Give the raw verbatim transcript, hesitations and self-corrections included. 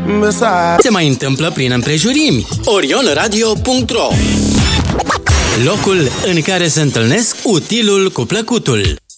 Se mai întâmplă prin împrejurimi. Orion Radio punct ro, locul în care se întâlnesc utilul cu plăcutul.